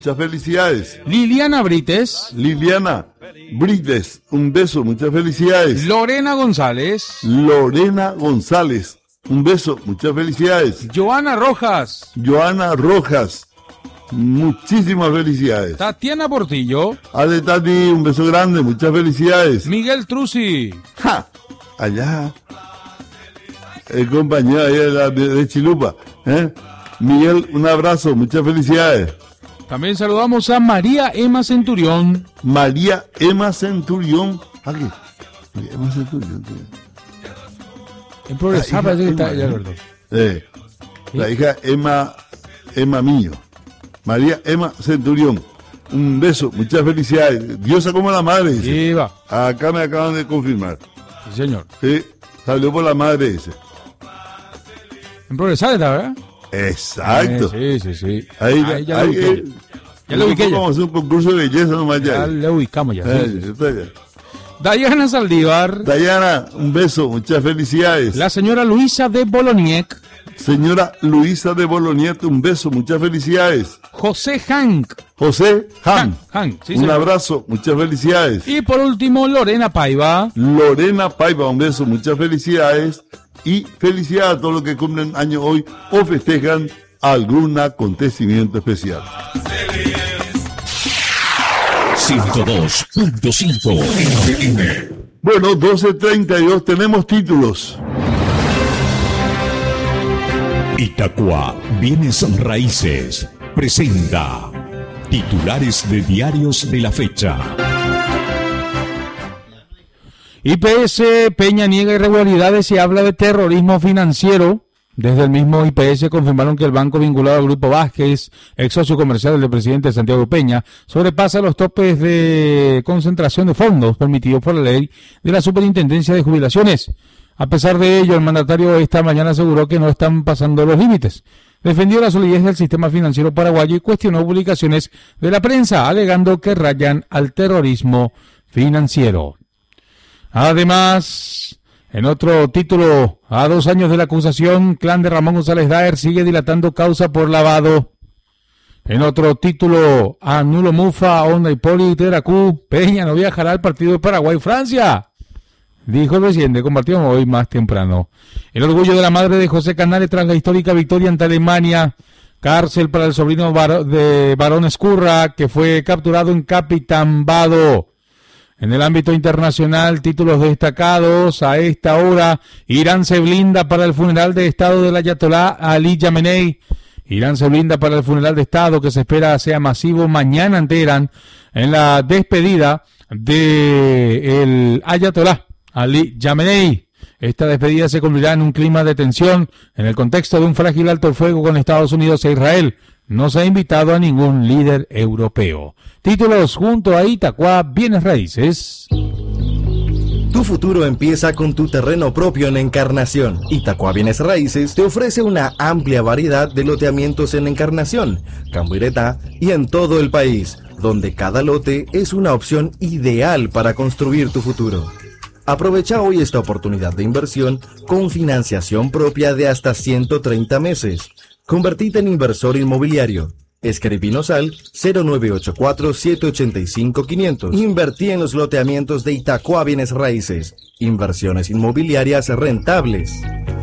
muchas felicidades. Liliana Brites. Liliana Brites, un beso, muchas felicidades. Lorena González. Lorena González, un beso, muchas felicidades. Joana Rojas. Joana Rojas, muchísimas felicidades. Tatiana Portillo. Ale Tati, un beso grande, muchas felicidades. Miguel Trusi. ¡Ja! Allá, el compañero ahí de Chilupa, ¿eh? Miguel, un abrazo, muchas felicidades. También saludamos a María Emma Centurión. María Emma Centurión. Aquí. María Emma Centurión. En progresar, parece que está ya, Alberto. La hija Emma Miño. María Emma Centurión. Un beso, muchas felicidades. Diosa como la madre, dice. Sí, va. Acá me acaban de confirmar. Sí, señor. Sí, salió por la madre ese. En progresar está, ¿verdad? Exacto. Sí. Ahí ya lo ubiqué. Ya lo ubiqué. Vamos a hacer un concurso de belleza nomás ya. Ya lo ubicamos ya. Está ya. Dayana Saldívar. Dayana, un beso, muchas felicidades. La señora Luisa de Boloniec. Señora Luisa de Boloniet, un beso, muchas felicidades. José Hank. José Han. Sí, un señor. Abrazo, muchas felicidades. Y por último, Lorena Paiva. Lorena Paiva, un beso, muchas felicidades. Y felicidades a todos los que cumplen año hoy o festejan algún acontecimiento especial. 102.5 FM. Bueno, 12:32, tenemos títulos. Itacua Bienes Raíces presenta titulares de diarios de la fecha. IPS Peña niega irregularidades y habla de terrorismo financiero. Desde el mismo IPS confirmaron que el banco vinculado al Grupo Vázquez, ex socio comercial del presidente Santiago Peña, sobrepasa los topes de concentración de fondos permitidos por la ley de la Superintendencia de Jubilaciones. A pesar de ello, el mandatario esta mañana aseguró que no están pasando los límites. Defendió la solidez del sistema financiero paraguayo y cuestionó publicaciones de la prensa, alegando que rayan al terrorismo financiero. Además, en otro título, a 2 años de la acusación, clan de Ramón González Daer sigue dilatando causa por lavado. En otro título, a Nulo Mufa, Onda y Poli Teracú, Peña no viajará al partido de Paraguay-Francia. Dijo el presidente, compartimos hoy más temprano. El orgullo de la madre de José Canales tras la histórica victoria ante Alemania. Cárcel para el sobrino de Barón Escurra, que fue capturado en Capitán Vado. En el ámbito internacional, títulos destacados a esta hora. Irán se blinda para el funeral de Estado del Ayatolá Ali Khamenei. Irán se blinda para el funeral de Estado que se espera sea masivo mañana en Teherán en la despedida del Ayatolá Ali Khamenei. Esta despedida se cumplirá en un clima de tensión en el contexto de un frágil alto el fuego con Estados Unidos e Israel. No se ha invitado a ningún líder europeo. Títulos junto a Itacua Bienes Raíces. Tu futuro empieza con tu terreno propio en Encarnación. Itacua Bienes Raíces te ofrece una amplia variedad de loteamientos en Encarnación, Cambuireta y en todo el país, donde cada lote es una opción ideal para construir tu futuro. Aprovecha hoy esta oportunidad de inversión con financiación propia de hasta 130 meses. Convertite en inversor inmobiliario. Escribinos al 0984-785-500. Invertí en los loteamientos de Itacua Bienes Raíces. Inversiones inmobiliarias rentables.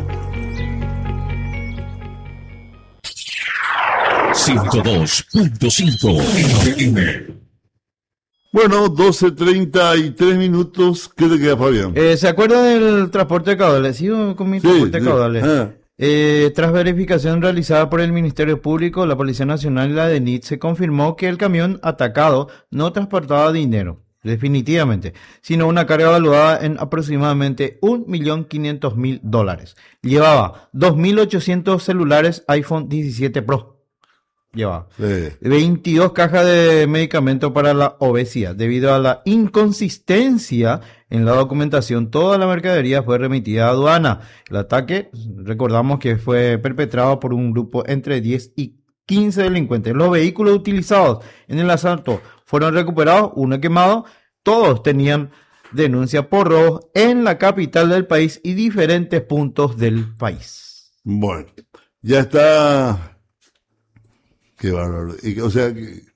102.5 FM. Bueno, 12:33 minutos. ¿Qué te queda, Fabián? ¿Se acuerdan del transporte de caudales? Sigo con mi transporte de caudales. Tras verificación realizada por el Ministerio Público, la Policía Nacional y la DENIT, se confirmó que el camión atacado no transportaba dinero, definitivamente, sino una carga evaluada en aproximadamente $1.500.000. Llevaba 2.800 celulares iPhone 17 Pro. Lleva 22 cajas de medicamento para la obesidad. Debido a la inconsistencia en la documentación, toda la mercadería fue remitida a aduana. El ataque, recordamos que fue perpetrado por un grupo entre 10 y 15 delincuentes. Los vehículos utilizados en el asalto fueron recuperados, uno quemado. Todos tenían denuncia por robo en la capital del país y diferentes puntos del país. Bueno, ya está. Qué bárbaro. O sea,